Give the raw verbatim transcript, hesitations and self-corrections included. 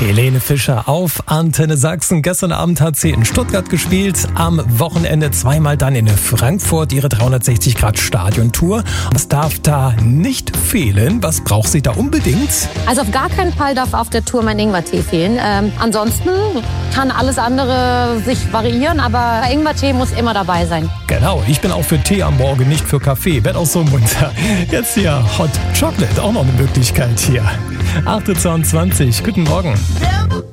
Helene Fischer auf Antenne Sachsen. Gestern Abend hat sie in Stuttgart gespielt, am Wochenende zweimal dann in Frankfurt ihre dreihundertsechzig Grad Stadiontour. Was darf da nicht fehlen? Was braucht sie da unbedingt? Also auf gar keinen Fall darf auf der Tour mein Ingwertee fehlen. Ähm, ansonsten kann alles andere sich variieren, aber Ingwertee muss immer dabei sein. Genau, ich bin auch für Tee am Morgen, nicht für Kaffee. Werd auch so munter. Jetzt hier Hot Chocolate, auch noch eine Möglichkeit hier. acht Uhr zweiundzwanzig, guten Morgen.